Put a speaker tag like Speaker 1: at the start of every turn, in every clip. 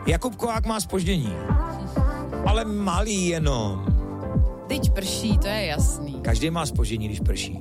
Speaker 1: Jakub Kohák má zpoždění. Ale malý jenom.
Speaker 2: Teď prší, to je jasný.
Speaker 1: Každý má zpoždění, když prší.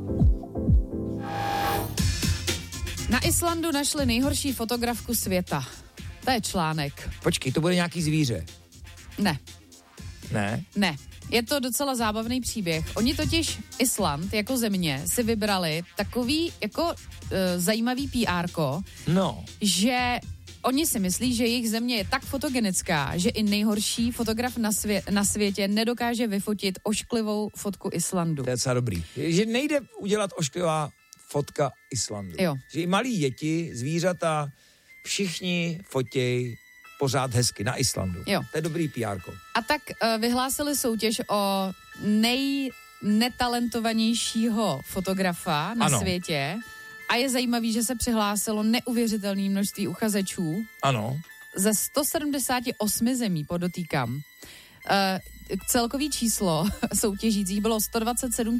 Speaker 2: Na Islandu našli nejhorší fotografku světa. To je článek.
Speaker 1: Počkej, to bude nějaký zvíře.
Speaker 2: Ne.
Speaker 1: Ne?
Speaker 2: Ne. Je to docela zábavný příběh. Oni totiž Island jako země si vybrali takový jako zajímavý PR-ko, že oni si myslí, že jejich země je tak fotogenická, že i nejhorší fotograf na světě nedokáže vyfotit ošklivou fotku Islandu.
Speaker 1: To je docela dobrý. Že nejde udělat ošklivá fotka Islandu.
Speaker 2: Jo.
Speaker 1: Že i malí děti, zvířata, všichni fotěj pořád hezky na Islandu.
Speaker 2: Jo.
Speaker 1: To je dobrý PR-ko.
Speaker 2: A tak vyhlásili soutěž o nejnetalentovanějšího fotografa na světě. A je zajímavý, že se přihlásilo neuvěřitelné množství uchazečů.
Speaker 1: Ano.
Speaker 2: Ze 178 zemí, podotýkám. Celkový číslo soutěžících bylo 127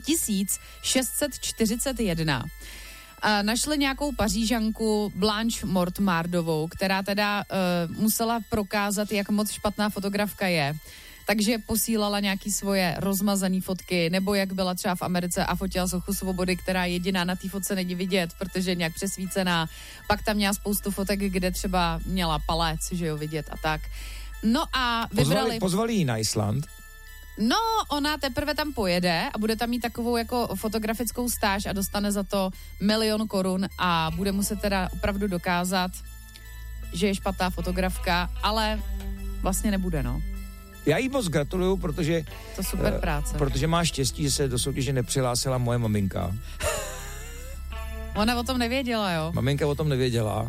Speaker 2: 641. Našli nějakou Pařížanku Blanche Mortemardovou, která teda musela prokázat, jak moc špatná fotografka je. Takže posílala nějaký svoje rozmazané fotky, nebo jak byla třeba v Americe a fotila sochu svobody, která jediná na té fotce není vidět, protože je nějak přesvícená. Pak tam měla spoustu fotek, kde třeba měla palec, že jo, vidět a tak. No a vybrali...
Speaker 1: Pozvali ji na Island.
Speaker 2: No, ona teprve tam pojede a bude tam mít takovou jako fotografickou stáž a dostane za to 1 000 000 korun a bude muset teda opravdu dokázat, že je špatná fotografka, ale vlastně nebude, no.
Speaker 1: Já jí moc gratuluju, protože...
Speaker 2: To super práce.
Speaker 1: Protože má štěstí, že se do soutěže nepřihlásila moje maminka.
Speaker 2: Ona o tom nevěděla, jo?
Speaker 1: Maminka o tom nevěděla.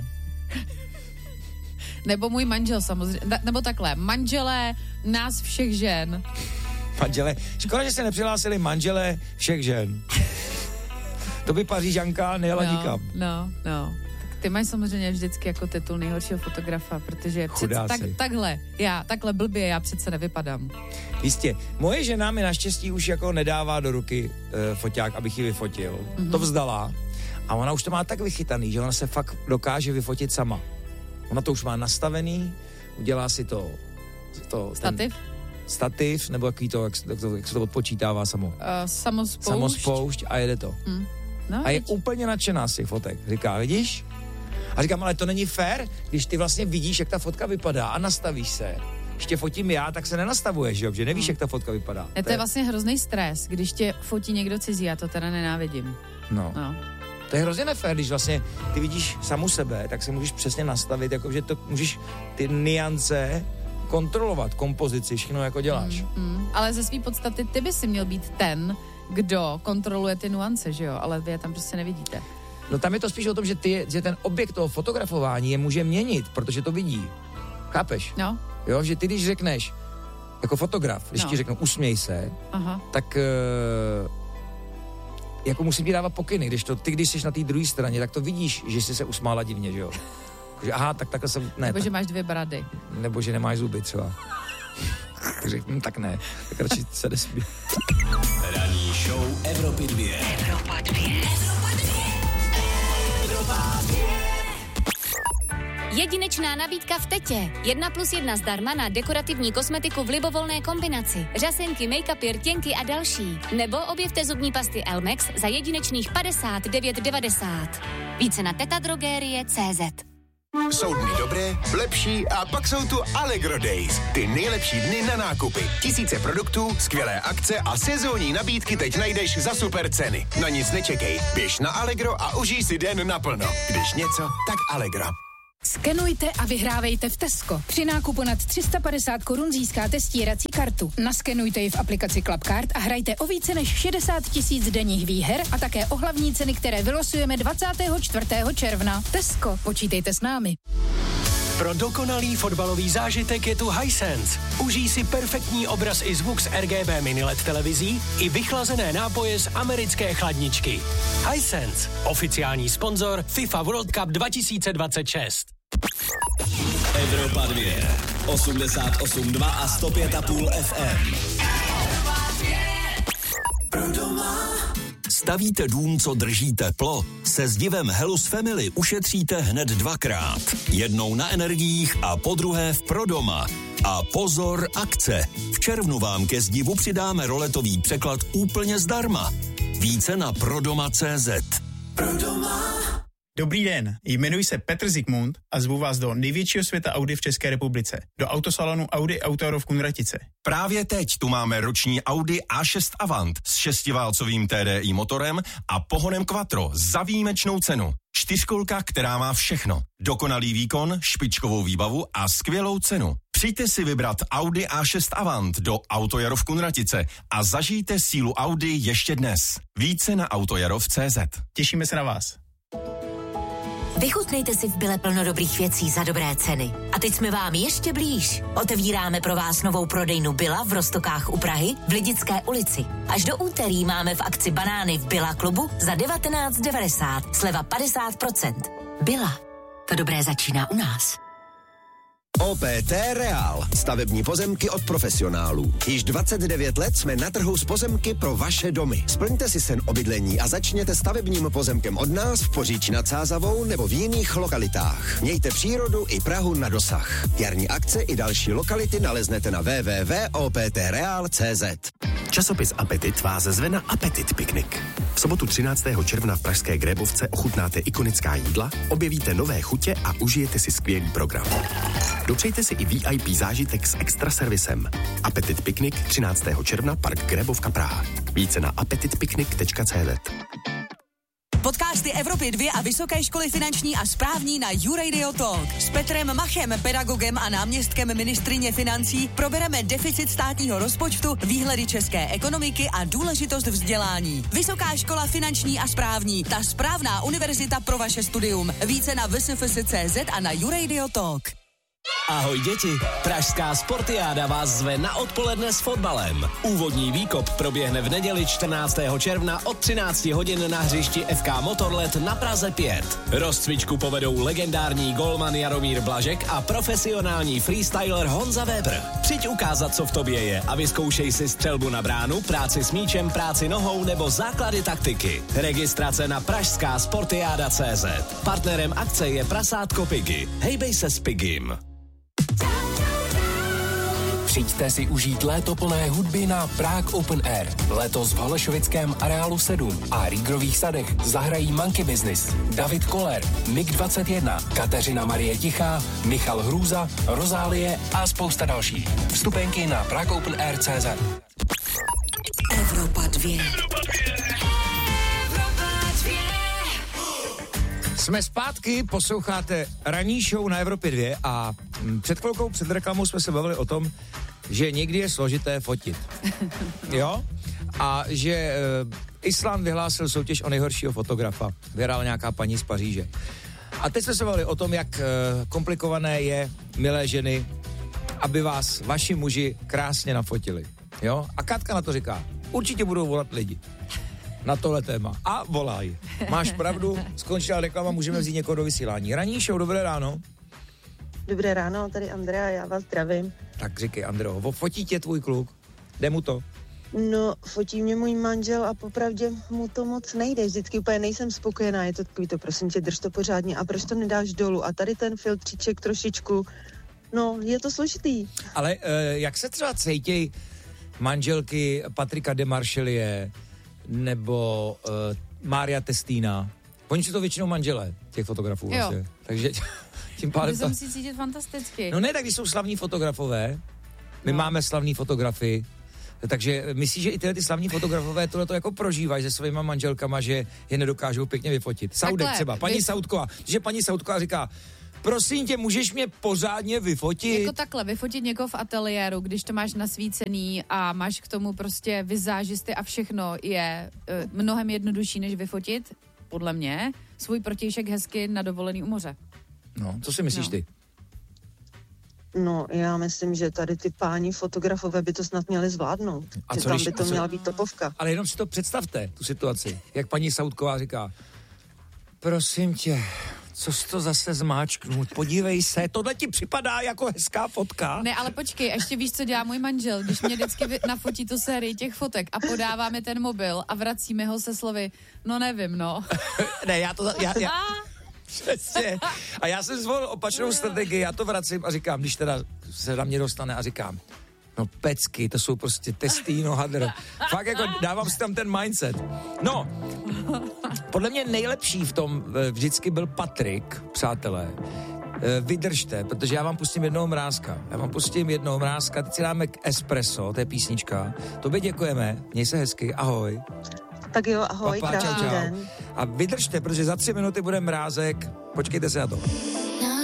Speaker 2: Nebo můj manžel samozřejmě, nebo takhle, manželé nás všech žen.
Speaker 1: Manželé, škoda, že se nepřihlásili manželé všech žen. To by Pařížanka nejela nikam.
Speaker 2: No. Tak ty máš samozřejmě vždycky jako titul nejhoršího fotografa, protože takhle blbě já přece nevypadám.
Speaker 1: Jistě. Moje žena mi naštěstí už jako nedává do ruky foťák, abych ji vyfotil. Mm-hmm. To vzdala. A ona už to má tak vychytaný, že ona se fakt dokáže vyfotit sama. Ona to už má nastavený, udělá si to stativ, nebo jak se to odpočítává samo. Samospoušť a jede to.
Speaker 2: No,
Speaker 1: a je úplně nadšená z těch fotek. Říká, vidíš? A říkám, ale to není fér, když ty vlastně vidíš, jak ta fotka vypadá a nastavíš se. Když tě fotím já, tak se nenastavuješ, že nevíš, jak ta fotka vypadá.
Speaker 2: To je vlastně hrozný stres, když tě fotí někdo cizí, já to teda nenávidím.
Speaker 1: No. To je hrozně nefér, když vlastně ty vidíš samu sebe, tak se můžeš přesně nastavit, jakože to můžeš ty niance kontrolovat, kompozici, všechno jako děláš.
Speaker 2: Ale ze své podstaty ty by si měl být ten, kdo kontroluje ty nuance, že jo? Ale vy je tam prostě nevidíte.
Speaker 1: No tam je to spíš o tom, že ten objekt toho fotografování je může měnit, protože to vidí. Chápeš?
Speaker 2: No.
Speaker 1: Jo, že ty když řekneš, jako fotograf, když ti řeknu usměj se, tak jako musím ti dávat pokyny, když jsi na té druhé straně, tak to vidíš, že jsi se usmála divně, že jo? Že aha, tak takhle jsem... Ne,
Speaker 2: nebo že máš 2 brady.
Speaker 1: Nebo že nemáš zuby třeba. Takže tak ne, tak radši se nesmí.
Speaker 3: Ranní show Evropy 2.
Speaker 4: Evropa 2. Jedinečná nabídka v Tetě. 1+1 zdarma na dekorativní kosmetiku v libovolné kombinaci. Řasenky, make-upy, rtěnky a další. Nebo objevte zubní pasty Elmex za jedinečných 59,90. Více na tetadrogerie.cz.
Speaker 3: Jsou dny dobré, lepší a pak jsou tu Allegro Days. Ty nejlepší dny na nákupy. Tisíce produktů, skvělé akce a sezónní nabídky teď najdeš za super ceny. Na nic nečekej. Běž na Allegro a užij si den naplno. Když něco, tak Allegro.
Speaker 5: Skenujte a vyhrávejte v Tesco. Při nákupu nad 350 korun získáte stírací kartu. Naskenujte ji v aplikaci Clubcard a hrajte o více než 60 000 denních výher a také o hlavní ceny, které vylosujeme 24. června. Tesco, počítejte s námi.
Speaker 6: Pro dokonalý fotbalový zážitek je tu Hisense. Užij si perfektní obraz i zvuk z RGB mini LED televizí i vychlazené nápoje z americké chladničky. Hisense, oficiální sponzor FIFA World Cup 2026.
Speaker 3: Evropa 2, 88,2 a 105,5 FM.
Speaker 4: Pro doma
Speaker 7: Stavíte dům, co drží teplo? Se zdivem Helus Family ušetříte hned 2krát. Jednou na energiích a podruhé v Prodoma. A pozor, akce. V červnu vám ke zdivu přidáme roletový překlad úplně zdarma. Více na prodoma.cz.
Speaker 8: Prodoma. Dobrý den, jmenuji se Petr Zikmund a zvu vás do největšího světa Audi v České republice, do autosalonu Audi Auto v Kunratice.
Speaker 9: Právě teď tu máme roční Audi A6 Avant s 6válcovým TDI motorem a pohonem Quattro za výjimečnou cenu. 4kolka, která má všechno. Dokonalý výkon, špičkovou výbavu a skvělou cenu. Přijďte si vybrat Audi A6 Avant do Autojaro v Kunratice a zažijte sílu Audi ještě dnes. Více na autojarov.cz.
Speaker 8: Těšíme se na vás.
Speaker 10: Vychutnejte si v Bile plno dobrých věcí za dobré ceny. A teď jsme vám ještě blíž. Otevíráme pro vás novou prodejnu Billa v Roztokách u Prahy v Lidické ulici. Až do úterý máme v akci banány v Billa klubu za 19,90. Sleva 50%. Billa. To dobré začíná u nás.
Speaker 3: OPT Real. Stavební pozemky od profesionálů. Již 29 let jsme na trhu s pozemky pro vaše domy. Splňte si sen o bydlení a začněte stavebním pozemkem od nás v Poříči nad Sázavou nebo v jiných lokalitách. Mějte přírodu i Prahu na dosah. Jarní akce i další lokality naleznete na www.optreal.cz.
Speaker 11: Časopis Apetit vás zve na Apetit piknik. V sobotu 13. června v pražské Grébovce ochutnáte ikonická jídla, objevíte nové chutě a užijete si skvělý program. Dopřejte si i VIP zážitek s extra servisem. Apetit piknik 13. června, Park Grébovka Praha. Více na appetitpiknik.cz.
Speaker 12: Podcasty Evropy 2 a Vysoké školy finanční a správní na YouRadio Talk. S Petrem Machem, pedagogem a náměstkem ministryně financí probereme deficit státního rozpočtu, výhledy české ekonomiky a důležitost vzdělání. Vysoká škola finanční a správní, ta správná univerzita pro vaše studium. Více na vsfs.cz a na YouRadio Talk.
Speaker 6: Ahoj děti, pražská Sportiáda vás zve na odpoledne s fotbalem. Úvodní výkop proběhne v neděli 14. června od 13 hodin na hřišti FK Motorlet na Praze 5. Rozcvičku povedou legendární golman Jaromír Blažek a profesionální freestyler Honza Weber. Přijď ukázat, co v tobě je a vyzkoušej si střelbu na bránu, práci s míčem, práci nohou nebo základy taktiky. Registrace na pražskásportiáda.cz. Partnerem akce je Prasátko Piggy. Hejbej se s Piggym.
Speaker 13: Přijďte si užít léto plné hudby na Prague Open Air. Letos v Holešovickém areálu 7 a Rígrových sadech zahrají Monkey Business, David Koller, MiG-21, Kateřina Marie Tichá, Michal Hrůza, Rozálie a spousta dalších. Vstupenky na pragueopenair.cz.
Speaker 10: Evropa 2.
Speaker 1: Jsme zpátky, posloucháte ranní show na Evropě 2 a před chvilkou, před reklamou jsme se bavili o tom, že někdy je složité fotit. Jo? A že Island vyhlásil soutěž o nejhoršího fotografa. Vyhrála nějaká paní z Paříže. A teď jsme se bavili o tom, jak komplikované je, milé ženy, aby vás vaši muži krásně nafotili. Jo? A Katka na to říká, určitě budou volat lidi na tohle téma. A volají. Máš pravdu, skončila reklama, můžeme vzít někoho do vysílání. Ranní show, dobré ráno.
Speaker 14: Dobré ráno, tady Andrea, já vás zdravím.
Speaker 1: Tak říkej, Andreo, fotí tě tvůj kluk? Jde mu to?
Speaker 14: No, fotí mě můj manžel a popravdě mu to moc nejde. Vždycky úplně nejsem spokojená, je to takový to, prosím tě, drž to pořádně a proč to nedáš dolů? A tady ten filtříček trošičku, no, je to složitý.
Speaker 1: Ale jak se třeba cítěj manželky Patrika de Marchelie nebo Mária Testína? Oni jsou to většinou manželé těch fotografů vlastně. Takže tím pádem
Speaker 2: to musí cítit fantasticky.
Speaker 1: No ne, tak když jsou slavní fotografové, my máme slavní fotografy, takže myslíš, že i tyhle ty slavní fotografové tohleto jako prožívají se svýma manželkama, že je nedokážou pěkně vyfotit. Saudek třeba, paní Saudková, že paní Saudková říká, prosím tě, můžeš mě pořádně vyfotit?
Speaker 2: Jako takhle, vyfotit někoho v ateliéru, když to máš nasvícený a máš k tomu prostě vizážisty a všechno je mnohem jednodušší, než vyfotit, podle mě, svůj protějšek hezky na dovolený u moře.
Speaker 1: No, co si myslíš ty?
Speaker 14: No, já myslím, že tady ty páni fotografové by to snad měli zvládnout. A že tam by to měla být topovka.
Speaker 1: Ale jenom si to představte, tu situaci, jak paní Saudková říká, prosím tě, co jsi to zase zmáčknul? Podívej se, tohle ti připadá jako hezká fotka.
Speaker 2: Ne, ale počkej, ještě víš, co dělá můj manžel, když mě vždycky nafotí tu sérii těch fotek a podává mi ten mobil a vracíme ho se slovy, no nevím, no.
Speaker 1: Ne, já přesně. A já jsem zvolil opačnou strategii, já to vracím a říkám, když teda se na mě dostane a říkám, no pecky, to jsou prostě Testino, hadr. Fakt jako dávám si tam ten mindset. No, podle mě nejlepší v tom vždycky byl Patrik, přátelé. Vydržte, protože já vám pustím jednoho mrázka. Teď si dáme espresso, to je písnička. Tobě děkujeme, měj se hezky, ahoj.
Speaker 14: Tak jo, ahoj,
Speaker 1: Papa,
Speaker 14: krásný den.
Speaker 1: A vydržte, protože za 3 minuty bude mrázek, počkejte se na to.